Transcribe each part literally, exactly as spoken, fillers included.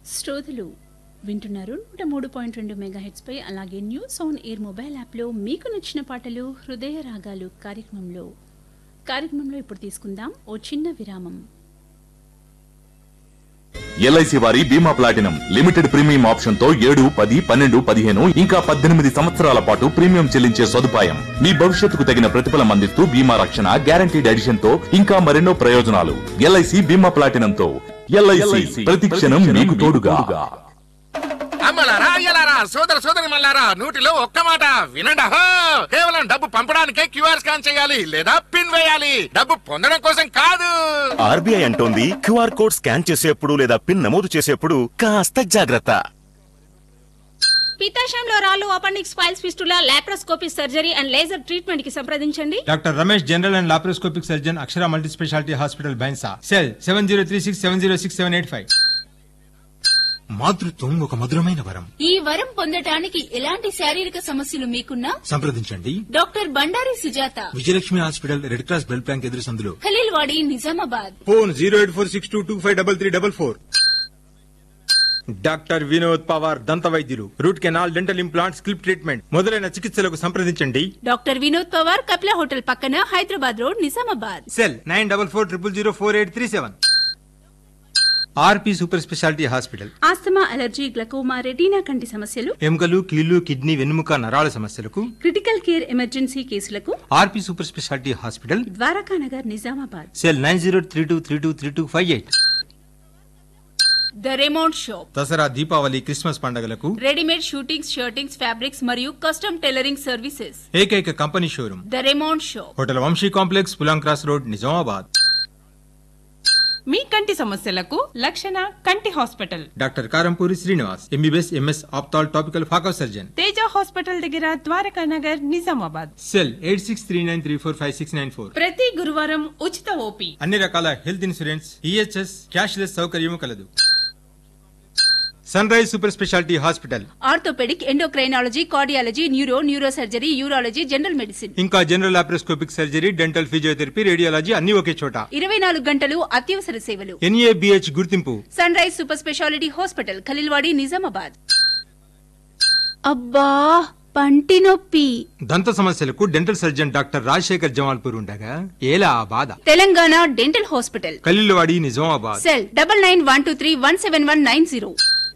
శ్రోతలు వింటున్నారు నూట మూడు పాయింట్ రెండు మెగాహెట్స్ పై. అలాగే న్యూస్ ఆన్ ఎయిర్ మొబైల్ యాప్లో మీకు నచ్చిన పాటలు హృదయ రాగాలు కార్యక్రమంలో కార్యక్రమంలో ఇప్పుడు తీసుకుందాం ఓ చిన్న విరామం. ఎల్ఐసి వారి బీమా ప్లాటినం లిమిటెడ్ ప్రీమియం ఆప్షన్ తో ఏడు పది పన్నెండు పదిహేను ఇంకా పద్దెనిమిది సంవత్సరాల పాటు ప్రీమియం చెల్లించే సదుపాయం. మీ భవిష్యత్తుకు తగిన ప్రతిఫలం అందిస్తూ బీమా రక్షణ, గ్యారంటీడ్ ఎడిషన్ తో ఇంకా మరెన్నో ప్రయోజనాలు. ఎల్ఐసి బీమా ప్లాటినం తో ఎల్ఐసి ప్రతి క్షణం మీకు తోడుగా. అమ్మలారా అయ్యలారా సోదర సోదరి మల్లారా నూటిలో ఒక్క మాట వినండి. కేవలం డబ్బు పంపడానికే క్యూఆర్ స్కాన్ చేయాలి లేదా పిన్ వేయాలి, డబ్బు పొందడం కోసం కాదు. ఆర్బీఐ అంటోంది క్యూఆర్ కోడ్ స్కాన్ చేసేప్పుడు లేదా పిన్ నమోదు చేసేప్పుడు కాస్త జాగ్రత్త. పిత్తాశయంలో రాళ్ళు, appendix, files, fistula, laparoscopy surgery and laser treatment కి సంప్రదించండి. Doctor Ramesh, general and laparoscopic surgeon, Akshara multi speciality hospital, Bhainsa. Cell seven zero three six seven zero six seven eight five. మాతృత్వం ఒక మధురమైన వరం. ఈ వరం పొందటానికి ఎలాంటి శారీరక సమస్యలు మీకున్నా సంప్రదించండి doctor Bandari Sujatha, Vijayalakshmi hospital, red cross blood bank ఎదురు సందులో, Khaleelwadi, Nizamabad. Phone zero eight four six two two five double three double four. Doctor Vinod Pawar, దంత వైద్యులు, root canal, dental implant, స్కిల్ప్ treatment మొదలైన చికిత్సలకు సంప్రదించండి. డాక్టర్ వినోద్ పవార్, కపిల హోటల్ పక్కన, Hyderabad road, Nizamabad. Cell nine double four triple zero four eight three seven. ఆర్పి super speciality hospital, asthma, allergy, glaucoma, retina కంటి సమస్యలు, ఎముకలు, కీళ్లు, kidney, వెన్నుముక, నరాల సమస్యలకు, క్రిటికల్ కేర్ ఎమర్జెన్సీ కేసులకు ఆర్పి super speciality hospital, Dwarakanagar, Nizamabad. Cell nine zero three two three two three two five eight. The remount shop, Dasara, Deepavali, Christmas పండుగలకు readymade shootings, shirtings, fabrics మరియు custom tailoring services. ఏకైక company showroom the remount shop, hotel Vamsi complex, పులాం cross road, Nizamabad. మీ కంటి సమస్యలకు లక్షణ కంటి hospital, doctor Karampuri Srinivas, MBBS, MS, ophthal, topical, phaco surgeon, Teja hospital దగ్గర, Dwarakanagar, Nizamabad. Cell eight six three nine three four five six nine four. ప్రతి గురువారం ఉచిత OP, అన్ని రకాల హెల్త్ ఇన్సూరెన్స్, ఈహెచ్ఎస్, క్యాష్లెస్ సౌకర్యము కలదు. Sun rise super speciality hospital, orthopaedic, endocrinology, cardiology, neuro, neuro surgery, urology, general medicine, ఇంకా general laparoscopic surgery, dental, physiotherapy, radiology అన్ని ఒకే చోట. ఇరవై నాలుగు గంటలు అత్యవసర సేవలు. ఎన్ఏబిహెచ్ గుర్తింపు. Sun rise super speciality hospital, Khaleelwadi, Nizamabad. అబ్బా పంటి నొప్పి. దంత సమస్యలకు dental surgeon doctor Rajasekhar Jamalpur ఉండగా ఏలా ఆ బాధ. Telangana dental hospital, Khaleelwadi, Nizamabad. Cell double nine one two three one seven one nine zero.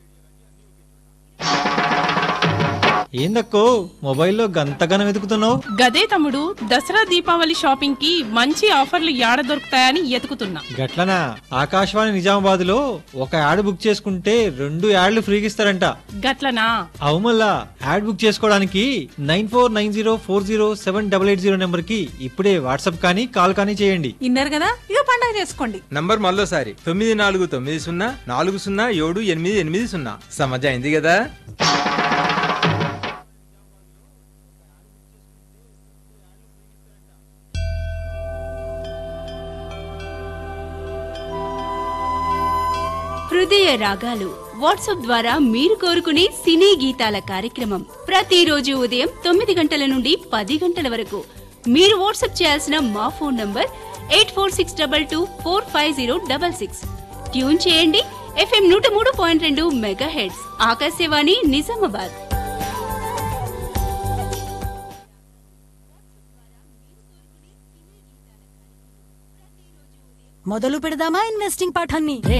ఏందక్కో మొబైల్లో గంతగానం వెతుకుతున్నావు? గదే తమ్ముడు, దసరా దీపావళి షాపింగ్ కి మంచి ఆఫర్లు యాడ దొరుకుతాయని ఎతుకుతున్నా. గట్లనా? ఆకాశవాణి నిజామాబాద్ లో ఒక యాడ్ బుక్ చేసుకుంటే రెండు యాడ్లు ఫ్రీగా ఇస్తారంట. గట్లనా? అవు మళ్ళా యాడ్ బుక్ చేసుకోవడానికి nine four nine zero four zero seven double eight zero number కి ఇప్పుడే వాట్సాప్ కానీ కాల్ కానీ చేయండి. ఇన్నారు కదా, ఇక పండగ చేసుకోండి. నంబర్ మళ్ళోసారి తొమ్మిది నాలుగు తొమ్మిది సున్నా నాలుగు సున్నా ఏడు ఎనిమిది ఎనిమిది సున్నా. సమజ్ అయింది కదా? హృదయ రాగాలు వాట్సాప్ ద్వారా మీరు కోరుకునే సినీ గీతాల కార్యక్రమం ప్రతిరోజు ఉదయం తొమ్మిది గంటల నుండి పది గంటల వరకు. మీరు వాట్సాప్ చేయాల్సిన మా phone number eight four six double two four five zero double six. Tune చేయండి ఎఫ్ఎం నూట మూడు పాయింట్ రెండు మెగా హెడ్స్, ఆకాశవాణి నిజామాబాద్. మొదలు పెడదామా ఇన్వెస్టింగ్ పాఠాన్ని?